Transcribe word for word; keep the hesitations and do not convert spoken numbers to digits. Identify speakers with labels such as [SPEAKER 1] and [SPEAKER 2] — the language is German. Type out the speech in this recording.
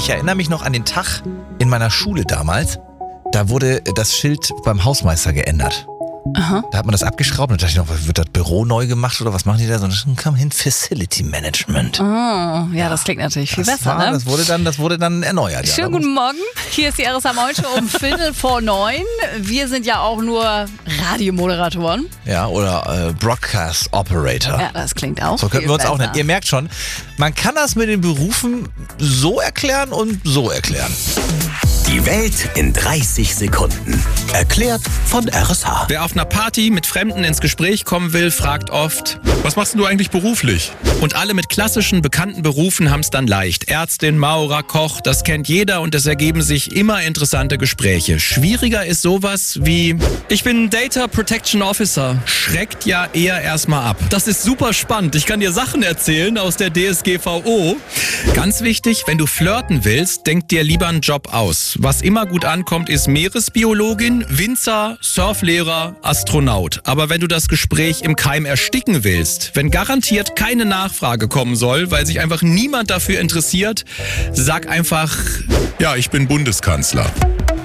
[SPEAKER 1] ich erinnere mich noch an den Tag in meiner Schule damals. Da wurde das Schild beim Hausmeister geändert.
[SPEAKER 2] Aha.
[SPEAKER 1] Da hat man das abgeschraubt und da dachte ich noch, wird das Büro neu gemacht oder was machen die da? So, komm hin, Facility Management.
[SPEAKER 2] Oh, ja, das klingt natürlich viel
[SPEAKER 1] das
[SPEAKER 2] besser,
[SPEAKER 1] war,
[SPEAKER 2] ne?
[SPEAKER 1] Das wurde dann, das wurde dann erneuert.
[SPEAKER 2] Schönen
[SPEAKER 1] ja,
[SPEAKER 2] guten Morgen, hier ist die R S A Moin Show um Viertel vor neun. Wir sind ja auch nur Radiomoderatoren.
[SPEAKER 1] Ja, oder äh, Broadcast Operator.
[SPEAKER 2] Ja, das klingt auch
[SPEAKER 1] So könnten
[SPEAKER 2] viel
[SPEAKER 1] wir uns
[SPEAKER 2] besser.
[SPEAKER 1] auch nennen. Ihr merkt schon, man kann das mit den Berufen so erklären und so erklären.
[SPEAKER 3] Die Welt in dreißig Sekunden. Erklärt von R S H.
[SPEAKER 4] Wer auf einer Party mit Fremden ins Gespräch kommen will, fragt oft,
[SPEAKER 5] Was machst denn du eigentlich beruflich?
[SPEAKER 4] und alle mit klassischen, bekannten Berufen haben es dann leicht. Ärztin, Maurer, Koch, das kennt jeder und es ergeben sich immer interessante Gespräche. Schwieriger ist sowas wie,
[SPEAKER 6] Ich bin Data Protection Officer.
[SPEAKER 4] schreckt ja eher erstmal ab.
[SPEAKER 6] Das ist super spannend. Ich kann dir Sachen erzählen aus der D S G V O.
[SPEAKER 4] Ganz wichtig, wenn du flirten willst, denk dir lieber einen Job aus. Was immer gut ankommt, ist Meeresbiologin, Winzer, Surflehrer, Astronaut. Aber wenn du das Gespräch im Keim ersticken willst, wenn garantiert keine Nachfrage kommen soll, weil sich einfach niemand dafür interessiert, sag einfach,
[SPEAKER 5] Ja, ich bin Bundeskanzler.